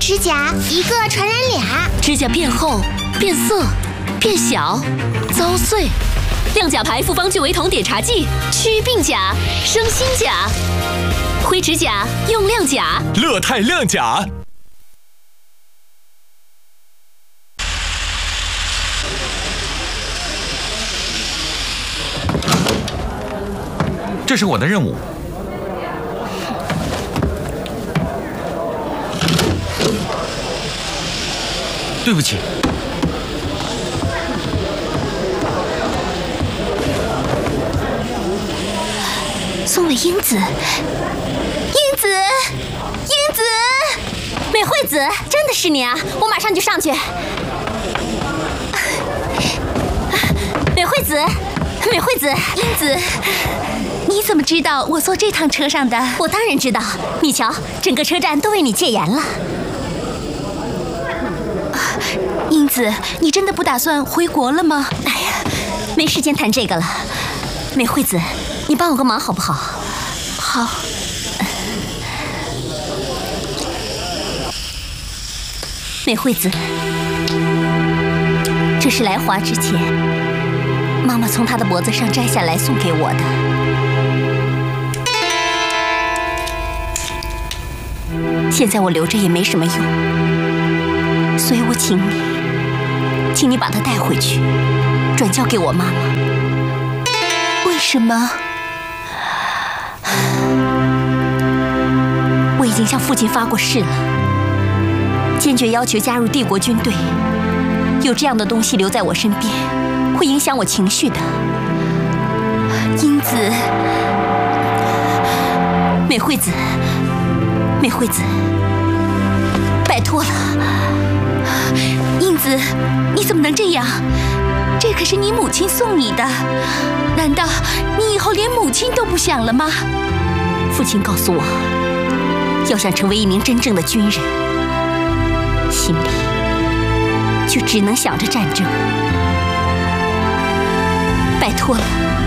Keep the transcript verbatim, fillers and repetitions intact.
指甲，一个传染俩。 指甲变厚、变色、变小、遭碎。亮甲牌复方聚维酮碘茶剂，祛病甲，生新甲。灰指甲用亮甲， 乐泰亮甲。这是我的任务。对不起。 送了英子，英子，英子，美惠子，真的是你啊！我马上就上去。美惠子，美惠子， 英子，你怎么知道我坐这趟车上的？ 我当然知道。你瞧，整个车站都为你戒严了。 英子，你真的不打算回国了吗？ 哎呀，没时间谈这个了。美惠子，你帮我个忙好不好？ 好。 美惠子，这是来华之前，妈妈从她的脖子上摘下来送给我的。现在我留着也没什么用，所以我请你，请你把它带回去，转交给我妈妈。 为什么？ 我已经向父亲发过誓了，坚决要求加入帝国军队。有这样的东西留在我身边，会影响我情绪的。 英子， 美惠子，美惠子，拜托了。 英子，你怎么能这样？这可是你母亲送你的，难道你以后连母亲都不想了吗？ 父亲告诉我，要想成为一名真正的军人，心里就只能想着战争。拜托了。